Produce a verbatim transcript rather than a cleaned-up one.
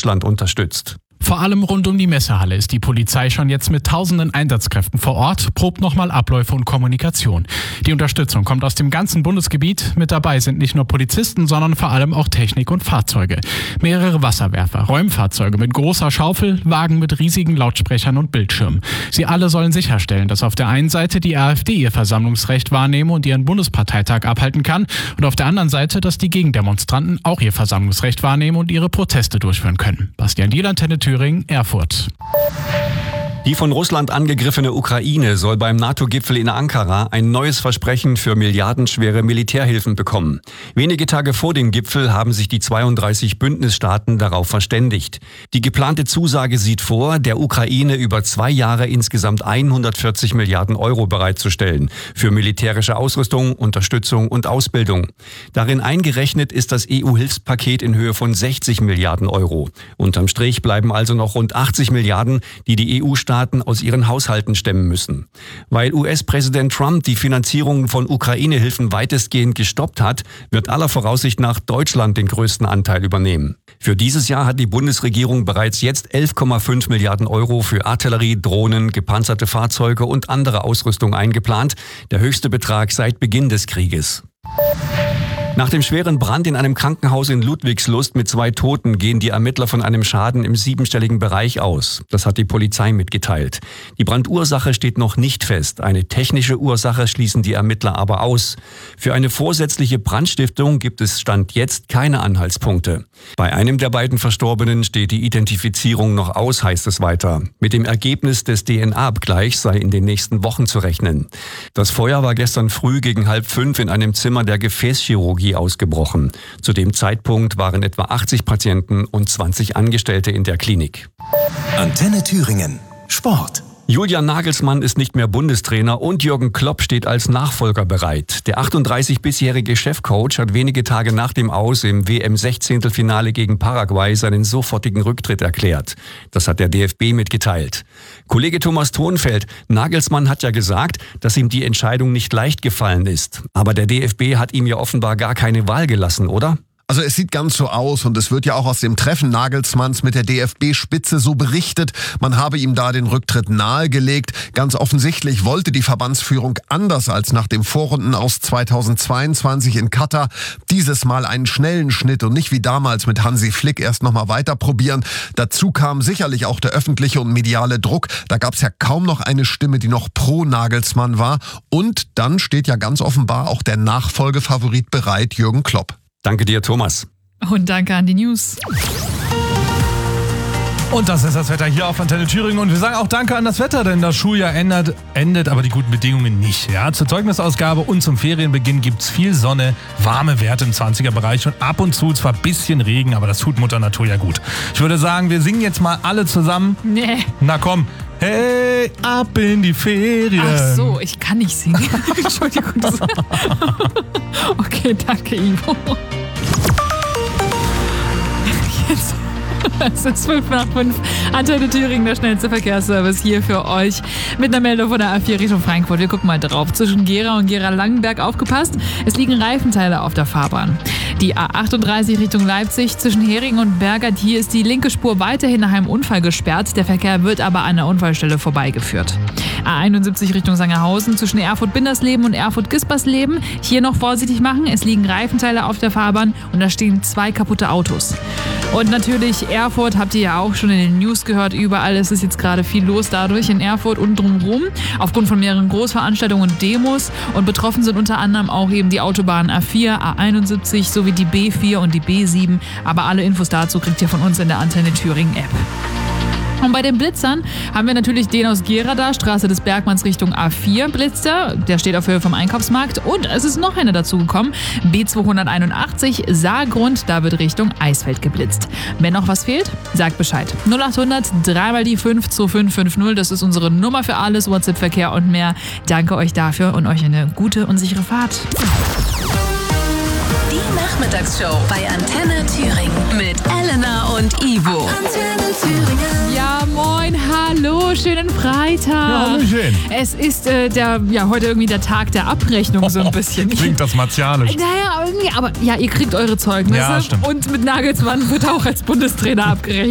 Deutschland unterstützt. Vor allem rund um die Messehalle ist die Polizei schon jetzt mit tausenden Einsatzkräften vor Ort, probt nochmal Abläufe und Kommunikation. Die Unterstützung kommt aus dem ganzen Bundesgebiet. Mit dabei sind nicht nur Polizisten, sondern vor allem auch Technik und Fahrzeuge. Mehrere Wasserwerfer, Räumfahrzeuge mit großer Schaufel, Wagen mit riesigen Lautsprechern und Bildschirmen. Sie alle sollen sicherstellen, dass auf der einen Seite die AfD ihr Versammlungsrecht wahrnehmen und ihren Bundesparteitag abhalten kann und auf der anderen Seite, dass die Gegendemonstranten auch ihr Versammlungsrecht wahrnehmen und ihre Proteste durchführen können. Bastian Diel, Antenne Thüringen, Erfurt. Die von Russland angegriffene Ukraine soll beim NATO-Gipfel in Ankara ein neues Versprechen für milliardenschwere Militärhilfen bekommen. Wenige Tage vor dem Gipfel haben sich die zweiunddreißig Bündnisstaaten darauf verständigt. Die geplante Zusage sieht vor, der Ukraine über zwei Jahre insgesamt hundertvierzig Milliarden Euro bereitzustellen für militärische Ausrüstung, Unterstützung und Ausbildung. Darin eingerechnet ist das E U-Hilfspaket in Höhe von sechzig Milliarden Euro. Unterm Strich bleiben also noch rund achtzig Milliarden, die die E U-Staaten aus ihren Haushalten stemmen müssen. Weil U S-Präsident Trump die Finanzierung von Ukraine-Hilfen weitestgehend gestoppt hat, wird aller Voraussicht nach Deutschland den größten Anteil übernehmen. Für dieses Jahr hat die Bundesregierung bereits jetzt elf Komma fünf Milliarden Euro für Artillerie, Drohnen, gepanzerte Fahrzeuge und andere Ausrüstung eingeplant, der höchste Betrag seit Beginn des Krieges. Nach dem schweren Brand in einem Krankenhaus in Ludwigslust mit zwei Toten gehen die Ermittler von einem Schaden im siebenstelligen Bereich aus. Das hat die Polizei mitgeteilt. Die Brandursache steht noch nicht fest. Eine technische Ursache schließen die Ermittler aber aus. Für eine vorsätzliche Brandstiftung gibt es Stand jetzt keine Anhaltspunkte. Bei einem der beiden Verstorbenen steht die Identifizierung noch aus, heißt es weiter. Mit dem Ergebnis des D N A-Abgleichs sei in den nächsten Wochen zu rechnen. Das Feuer war gestern früh gegen halb fünf in einem Zimmer der Gefäßchirurgie ausgebrochen. Zu dem Zeitpunkt waren etwa achtzig Patienten und zwanzig Angestellte in der Klinik. Antenne Thüringen. Sport. Julian Nagelsmann ist nicht mehr Bundestrainer und Jürgen Klopp steht als Nachfolger bereit. Der achtunddreißig bisjährige Chefcoach hat wenige Tage nach dem Aus im W M-Sechzehntelfinale gegen Paraguay seinen sofortigen Rücktritt erklärt. Das hat der D F B mitgeteilt. Kollege Thomas Thonfeld, Nagelsmann hat ja gesagt, dass ihm die Entscheidung nicht leicht gefallen ist. Aber der D F B hat ihm ja offenbar gar keine Wahl gelassen, oder? Also es sieht ganz so aus und es wird ja auch aus dem Treffen Nagelsmanns mit der D F B-Spitze so berichtet, man habe ihm da den Rücktritt nahegelegt. Ganz offensichtlich wollte die Verbandsführung anders als nach dem Vorrunden aus zweitausendzweiundzwanzig in Katar dieses Mal einen schnellen Schnitt und nicht wie damals mit Hansi Flick erst nochmal weiter probieren. Dazu kam sicherlich auch der öffentliche und mediale Druck. Da gab es ja kaum noch eine Stimme, die noch pro Nagelsmann war. Und dann steht ja ganz offenbar auch der Nachfolgefavorit bereit, Jürgen Klopp. Danke dir, Thomas. Und danke an die News. Und das ist das Wetter hier auf Antenne Thüringen. Und wir sagen auch Danke an das Wetter, denn das Schuljahr endet, endet aber die guten Bedingungen nicht. Ja, zur Zeugnisausgabe und zum Ferienbeginn gibt's viel Sonne, warme Werte im zwanziger-Bereich und ab und zu zwar ein bisschen Regen, aber das tut Mutter Natur ja gut. Ich würde sagen, wir singen jetzt mal alle zusammen. Nee. Na komm. Hey, ab in die Ferien. Ach so, ich kann nicht singen. Entschuldigung. Das okay, danke, Ivo. Jetzt. Es ist fünf nach fünf. Antenne Thüringen, der schnellste Verkehrsservice hier für euch. Mit einer Meldung von der A vier Richtung Frankfurt. Wir gucken mal drauf. Zwischen Gera und Gera-Langenberg aufgepasst. Es liegen Reifenteile auf der Fahrbahn. Die A achtunddreißig Richtung Leipzig zwischen Hering und Bergert. Hier ist die linke Spur weiterhin nach einem Unfall gesperrt. Der Verkehr wird aber an der Unfallstelle vorbeigeführt. A einundsiebzig Richtung Sangerhausen zwischen Erfurt-Bindersleben und Erfurt-Gispersleben. Hier noch vorsichtig machen. Es liegen Reifenteile auf der Fahrbahn und da stehen zwei kaputte Autos. Und natürlich Erfurt, habt ihr ja auch schon in den News gehört, überall ist es jetzt gerade viel los dadurch in Erfurt und drumherum, aufgrund von mehreren Großveranstaltungen und Demos. Und betroffen sind unter anderem auch eben die Autobahnen A vier, A einundsiebzig sowie die B vier und die B sieben. Aber alle Infos dazu kriegt ihr von uns in der Antenne Thüringen App. Und bei den Blitzern haben wir natürlich den aus Gera da, Straße des Bergmanns Richtung A vier Blitzer. Der steht auf Höhe vom Einkaufsmarkt. Und es ist noch einer dazugekommen. B zweihunderteinundachtzig, Saargrund, da wird Richtung Eisfeld geblitzt. Wenn noch was fehlt, sagt Bescheid. null achthundert, drei mal die fünf zwei fünf fünf null, das ist unsere Nummer für alles, WhatsApp-Verkehr und mehr. Danke euch dafür und euch eine gute und sichere Fahrt. Die Nachmittagsshow bei Antenne Thüringen mit Elena und Ivo. Antenne Thüringen. Ja, moin, hallo, schönen Freitag. Ja, hallöchen. Es ist äh, der, ja, heute irgendwie der Tag der Abrechnung so ein bisschen. Klingt das martialisch. Naja, irgendwie, aber ja, ihr kriegt eure Zeugnisse. Ja, stimmt. Und mit Nagelsmann wird auch als Bundestrainer abgerechnet.